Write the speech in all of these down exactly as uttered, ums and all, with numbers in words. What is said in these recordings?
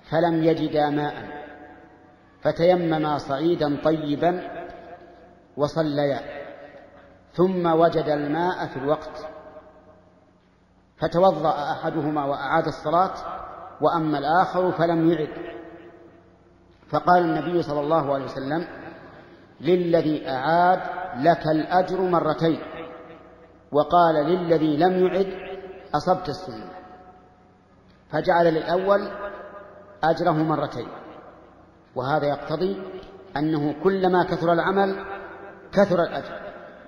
فلم يجدا ماء فتيمما صعيدا طيبا وصليا، ثم وجد الماء في الوقت فتوضأ أحدهما وأعاد الصلاة، وأما الآخر فلم يعد. فقال النبي صلى الله عليه وسلم: للذي أعاد لك الأجر مرتين، وقال للذي لم يعد أصبت السنة، فجعل للأول أجره مرتين. وهذا يقتضي أنه كلما كثر العمل كثر الأجر.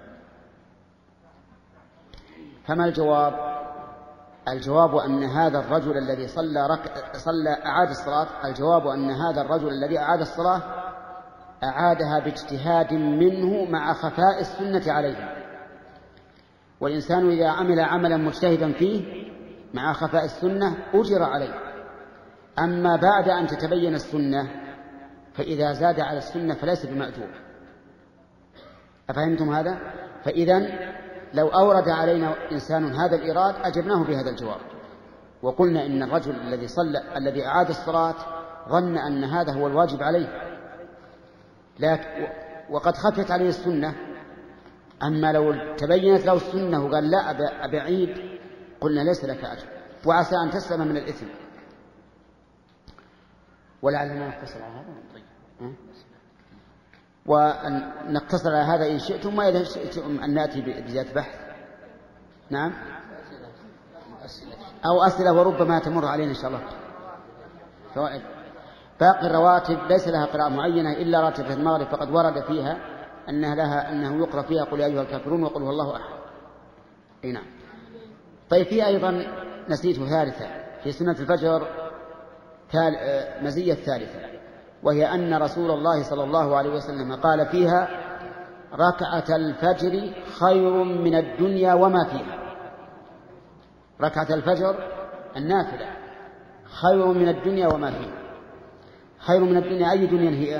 فما الجواب؟ الجواب أن هذا الرجل الذي صلى, رك... صلى أعاد الصلاة الجواب أن هذا الرجل الذي أعاد الصلاة أعادها باجتهاد منه مع خفاء السنة عليه. والإنسان إذا عمل عملا مجتهدا فيه مع خفاء السنة أجر عليه. أما بعد أن تتبين السنة فإذا زاد على السنة فليس بمأجور. أفهمتم هذا؟ فإذن لو أورد علينا إنسان هذا الإيراد أجبناه بهذا الجواب، وقلنا إن الرجل الذي صلى الذي أعاد الصلاة ظن أن هذا هو الواجب عليه، لكن وقد خفت عليه السنة. أما لو تبينت له السنة وقال لا أبعيد، قلنا ليس لك أجر، وعسى أن تسلم من الإثم. ولعلنا نقتصر على هذا. طيب، ونقتصر على هذا إن شئتم، ما إذا شئتم أن نأتي بذات بحث. نعم، أو أسئلة وربما تمر علينا إن شاء الله فوائد. باقي الرواتب ليس لها قراءة معينة إلا راتبة المغرب، فقد ورد فيها أنها لها أنه يقرأ فيها قل يا أيها الكافرون وقل هو الله أحد. أي نعم. طيب، في أيضا نسيت ثالثة في سنة الفجر، مزية ثالثة، وهي أن رسول الله صلى الله عليه وسلم قال فيها: ركعة الفجر خير من الدنيا وما فيها. ركعة الفجر النافلة خير من الدنيا وما فيها. خير من الدنيا، أي دنيا هي؟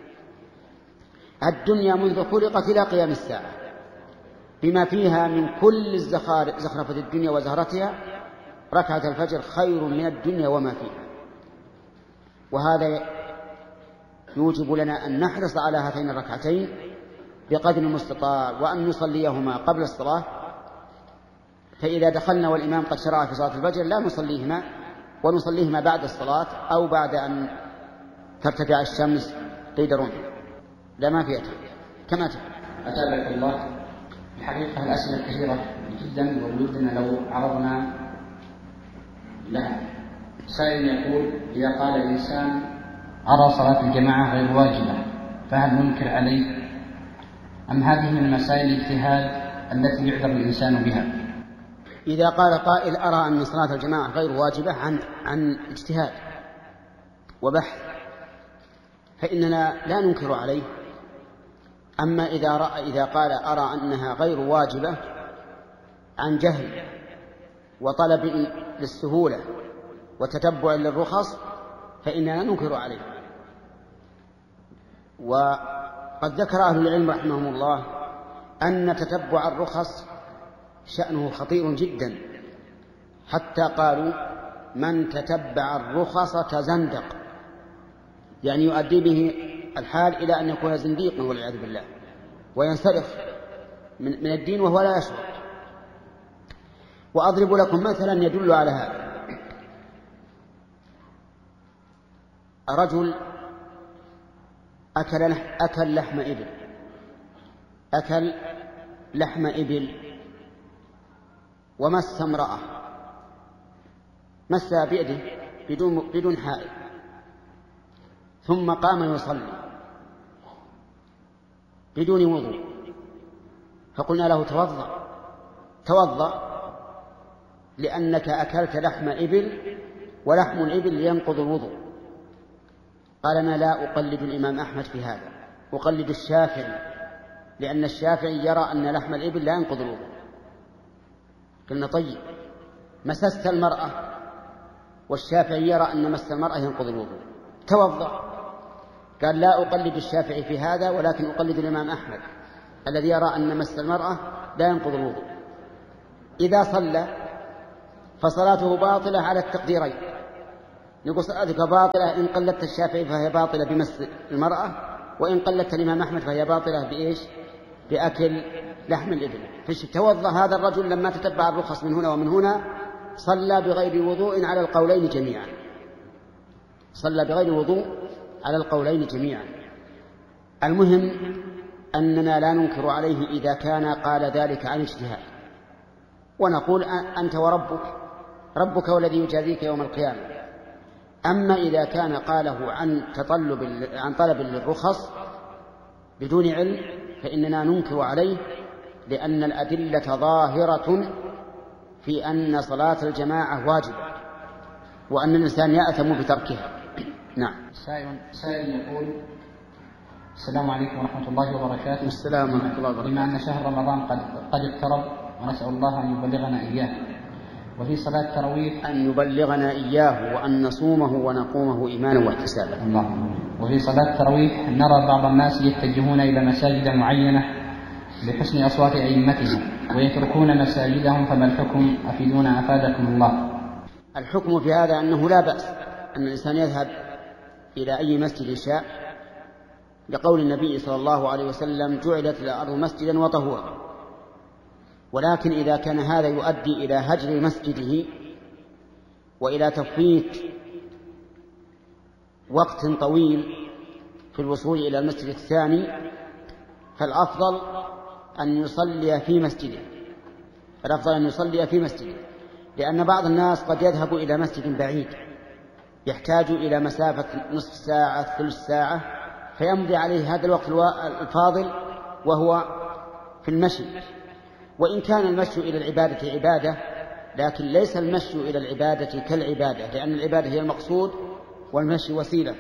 الدنيا منذ خلقت إلى قيام الساعة بما فيها من كل زخرفة الدنيا وزهرتها، ركعة الفجر خير من الدنيا وما فيها. وهذا يوجب لنا أن نحرص على هاتين الركعتين بقدر المستطاع، وأن نصليهما قبل الصلاة. فإذا دخلنا والإمام قد شرع في صلاة الفجر لا نصليهما، ونصليهما بعد الصلاة أو بعد أن ترتفع الشمس قيد رمح. لا، ما فيها كما تفعل. أتابعك الله. الحقيقة الأسئلة كثيرة جدا، وودنا لو عرضنا لها. سائل يقول: إذا قال الإنسان أرى صلاة الجماعة غير واجبة فهل ننكر عليه، أم هذه من مسائل الاجتهاد التي يعذر الإنسان بها؟ إذا قال قائل أرى أن صلاة الجماعة غير واجبة عن عن اجتهاد وبحث فإننا لا ننكر عليه. أما إذا رأى إذا قال أرى أنها غير واجبة عن جهل وطلب للسهولة وتتبع للرخص فإننا ننكر عليه. وقد ذكر أهل العلم رحمهم الله أن تتبع الرخص شأنه خطير جدا، حتى قالوا: من تتبع الرخص تزندق، يعني يؤدي به الحال إلى أن يكون زنديقا والعياذ بالله، وينسلخ من, من الدين وهو لا يشعر. وأضرب لكم مثلا يدل على هذا. رجل أكل, أكل لحم إبل أكل لحم إبل ومس امرأة، مسها بيده بدون, بدون حائل، ثم قام يصلي بدون وضوء، فقلنا له: توضأ توضأ لأنك أكلت لحم إبل، ولحم الإبل ينقض الوضوء. قال: أنا لا أقلد الإمام أحمد في هذا، أقلد الشافعي، لأن الشافعي يرى أن لحم الإبل لا ينقض الوضوء. قلنا: طيب، مسست المرأة، والشافعي يرى أن مس المرأة ينقض الوضوء، توضأ. قال: لا أقلد الشافعي في هذا، ولكن أقلد الإمام أحمد الذي يرى أن مس المرأة لا ينقض الوضوء. إذا صلى فصلاته باطلة على التقديرين، نقول صلاتك باطلة إن قلدت الشافعي فهي باطلة بمس المرأة، وإن قلدت الإمام أحمد فهي باطلة بإيش؟ بأكل لحم الإبل. توضأ هذا الرجل لما تتبع الرخص من هنا ومن هنا، صلى بغير وضوء على القولين جميعا، صلى بغير وضوء على القولين جميعا. المهم أننا لا ننكر عليه إذا كان قال ذلك عن اجتهاد، ونقول أنت وربك، ربك والذي يجازيك يوم القيامة. أما إذا كان قاله عن تطلب عن طلب للرخص بدون علم فإننا ننكر عليه، لأن الأدلة ظاهرة في أن صلاة الجماعة واجبة، وأن الإنسان يأثم بتركها. نعم. سائل سائل يقول: السلام عليكم ورحمة الله وبركاته. السلام ورحمة الله وبركاته. بما أن شهر رمضان قد قد اقترب، ونسأل الله أن يبلغنا إياه، وفي صلاة التراويح أن يبلغنا إياه وأن نصومه ونقومه إيمانا واحتسابا. الله. وفي صلاة التراويح نرى بعض الناس يتجهون إلى مساجد معينة لحسن أصوات أئمتهم ويتركون مساجدهم، فما الحكم؟ أفيدونا أفادكم الله. الحكم في هذا أنه لا بأس أن الإنسان يذهب إلى أي مسجد شاء، لقول النبي صلى الله عليه وسلم: جعلت الأرض مسجدا وطهورا. ولكن إذا كان هذا يؤدي إلى هجر مسجده وإلى تفويت وقت طويل في الوصول إلى المسجد الثاني، فالأفضل أن يصلي في مسجده، الأفضل أن يصلي في مسجده، لأن بعض الناس قد يذهب إلى مسجد بعيد يحتاج إلى مسافة نصف ساعة ثلث ساعة، فيمضي عليه هذا الوقت الفاضل وهو في المشي. وإن كان المشي إلى العبادة عبادة، لكن ليس المشي إلى العبادة كالعبادة، لأن العبادة هي المقصود والمشي وسيلة.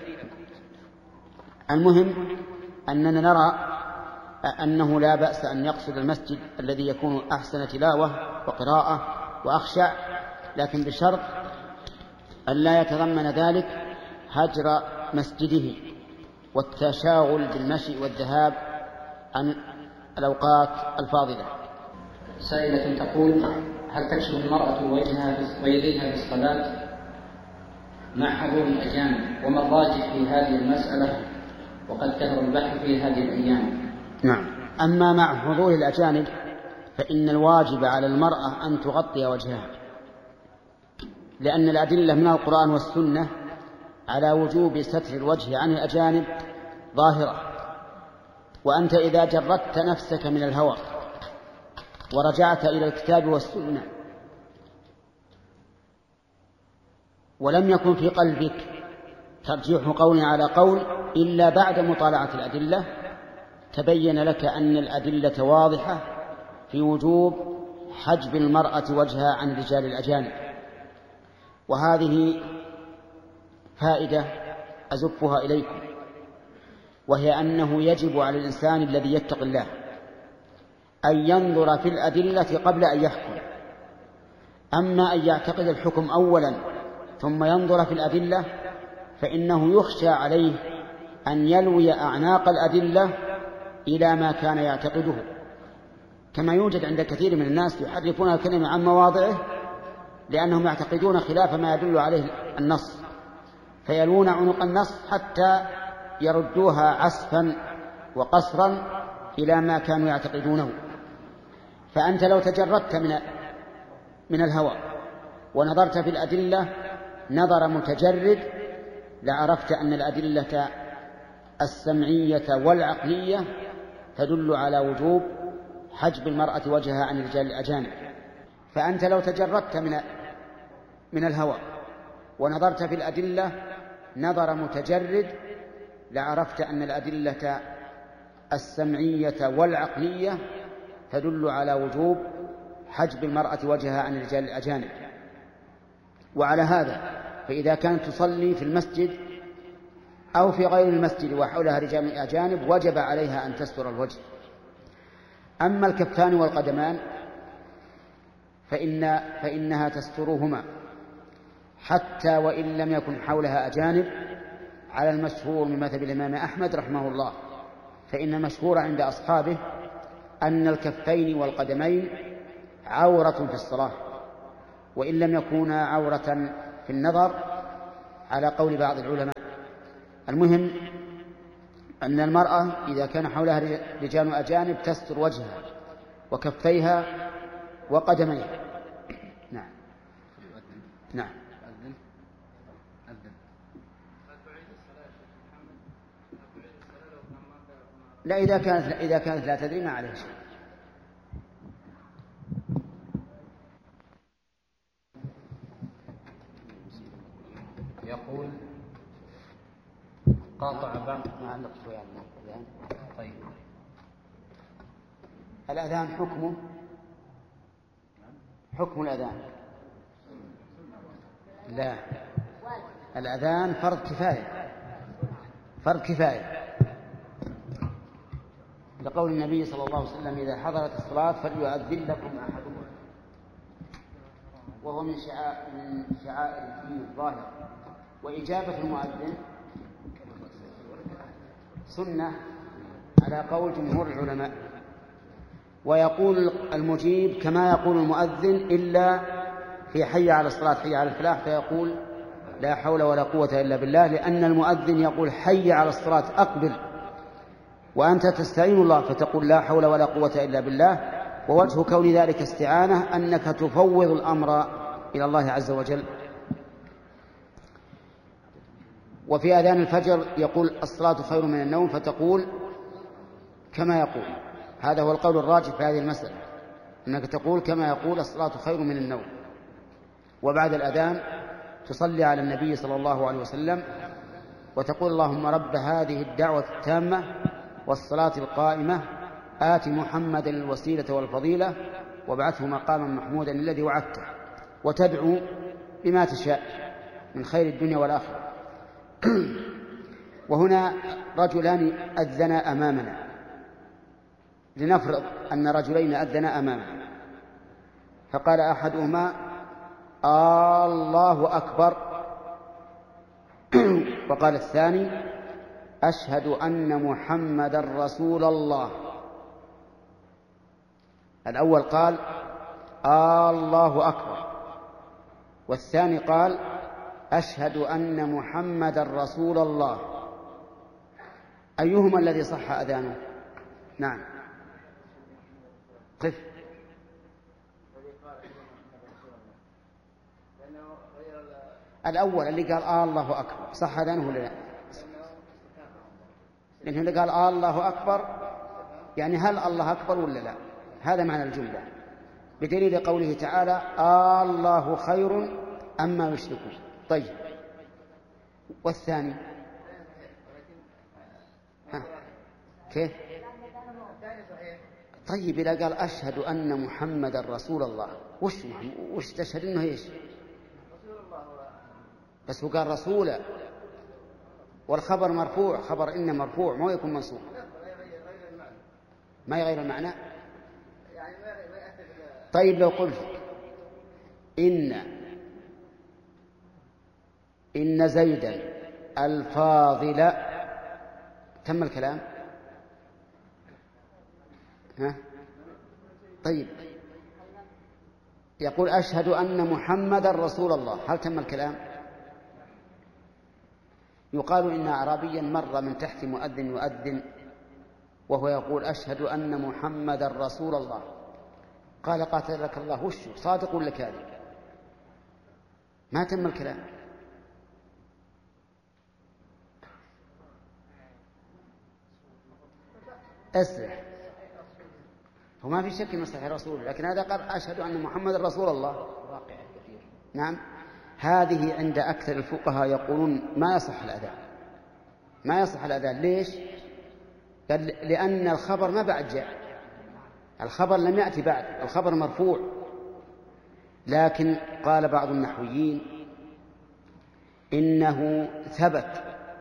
المهم أننا نرى أنه لا بأس أن يقصد المسجد الذي يكون أحسن تلاوة وقراءة وأخشع، لكن بشرط أن لا يتضمن ذلك هجر مسجده والتشاغل بالمشي والذهاب عن الأوقات الفاضلة. سائلة تقول: هل تكشف المرأة وجهها ويديها في الصلاة مع حضور الأجانب؟ وما الراجح في هذه المسألة؟ وقد كثر البحث في هذه الأيام. نعم. أما مع حضور الأجانب فإن الواجب على المرأة أن تغطي وجهها، لأن الأدلة من القرآن والسنة على وجوب ستر الوجه عن الأجانب ظاهرة. وأنت إذا جردت نفسك من الهوى ورجعت إلى الكتاب والسنة ولم يكن في قلبك ترجيح قول على قول إلا بعد مطالعة الأدلة، تبين لك أن الأدلة واضحة في وجوب حجب المرأة وجهها عن الرجال الأجانب. وهذه فائدة أزفها إليكم، وهي أنه يجب على الإنسان الذي يتقي الله أن ينظر في الأدلة قبل أن يحكم. أما أن يعتقد الحكم أولا ثم ينظر في الأدلة فإنه يخشى عليه أن يلوي أعناق الأدلة إلى ما كان يعتقده، كما يوجد عند كثير من الناس يحرفون الكلمة عن مواضعه لأنهم يعتقدون خلاف ما يدل عليه النص، فيلون عنق النص حتى يردوها عسفا وقصرا إلى ما كانوا يعتقدونه. فأنت لو تجردت من من الهوى ونظرت في الأدلة نظر متجرد لعرفت أن الأدلة السمعية والعقلية تدل على وجوب حجب المرأة وجهها عن الرجال الأجانب. فأنت لو تجردت من من الهوى ونظرت في الأدلة نظر متجرد لعرفت أن الأدلة السمعية والعقلية تدل على وجوب حجب المرأة وجهها عن الرجال الأجانب. وعلى هذا فإذا كانت تصلي في المسجد أو في غير المسجد وحولها رجال أجانب وجب عليها أن تستر الوجه. أما الكفان والقدمان فإن فإنها تسترهما حتى وإن لم يكن حولها أجانب، على المشهور من مذهب الإمام أحمد رحمه الله، فإن المشهور عند أصحابه أن الكفين والقدمين عورة في الصلاة، وإن لم يكونا عورة في النظر على قول بعض العلماء. المهم أن المرأة إذا كان حولها رجال أجانب تستر وجهها وكفيها وقدميها. نعم نعم. لا، إذا كانت إذا كانت لا تدري ما عليه شيء. يقول قاطع بعض معلق شوي على الأذان. طيب الأذان حكمه حكم الأذان لا، الأذان فرض كفاية فرض كفاية لقول النبي صلى الله عليه وسلم إذا حضرت الصلاة فليؤذن لكم أحدكم، وهو من شعائر من شعائر الدين الظاهر. وإجابة المؤذن سنة على قول جمهور العلماء، ويقول المجيب كما يقول المؤذن إلا في حي على الصلاة حي على الفلاح فيقول لا حول ولا قوة إلا بالله، لأن المؤذن يقول حي على الصلاة أقبل، وأنت تستعين الله فتقول لا حول ولا قوة إلا بالله. ووجه كون ذلك استعانة أنك تفوض الأمر إلى الله عز وجل. وفي أذان الفجر يقول الصلاة خير من النوم فتقول كما يقول، هذا هو القول الراجح في هذه المسألة، أنك تقول كما يقول الصلاة خير من النوم. وبعد الأذان تصلي على النبي صلى الله عليه وسلم وتقول اللهم رب هذه الدعوة التامة والصلاة القائمة آت محمدا الوسيلة والفضيلة وابعثه مقاما محمودا الذي وعدته، وتدعو بما تشاء من خير الدنيا والآخرة. وهنا رجلان أذنا أمامنا، لنفرض أن رجلين أذنا أمامنا، فقال أحدهما الله أكبر وقال الثاني أشهد أن محمدا رسول الله. الأول قال الله أكبر، والثاني قال أشهد أن محمدا رسول الله. أيهما الذي صح أذانه؟ نعم قف. الأول اللي قال آه الله أكبر صح أذانه ولا لا؟ لأنه اللي قال آه الله أكبر يعني هل الله أكبر ولا لا؟ هذا معنى الجملة، بدليل قوله تعالى آه الله خير أما يشركون. طيب والثاني ها كيف؟ طيب إذا قال أشهد أن محمد رسول الله وش وش تشهد إنه إيش؟ بس هو قال رسولا والخبر مرفوع، خبر إن مرفوع ما يكون منصوب، ما يغير المعنى. طيب لو قلت إن إن زيدا الفاضل تم الكلام. ها؟ طيب يقول أشهد أن محمد رسول الله، هل تم الكلام؟ يقال إن أعرابيا مر من تحت مؤذن يؤذن وهو يقول أشهد أن محمد رسول الله، قال قاتلك الله وش صادق ولا كاذب؟ ما تم الكلام. أسرع، وما في شك من صحيح رسول، لكن هذا قال أشهد أن محمد رسول الله. نعم هذه عند أكثر الفقهاء يقولون ما يصح الأذان، ما يصح الأذان. ليش؟ قال لأن الخبر ما بعد جاء، الخبر لم يأتي بعد، الخبر مرفوع. لكن قال بعض النحويين إنه ثبت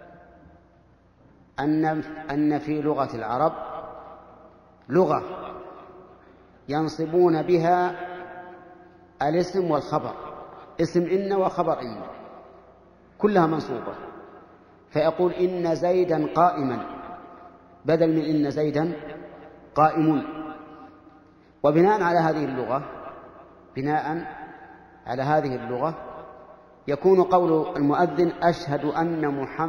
أن أن في لغة العرب لغة ينصبون بها الاسم والخبر، اسم إن وخبر إن كلها منصوبة، فيقول إن زيدا قائما بدل من إن زيدا قائم. وبناء على هذه اللغة بناء على هذه اللغة يكون قول المؤذن أشهد أن محمد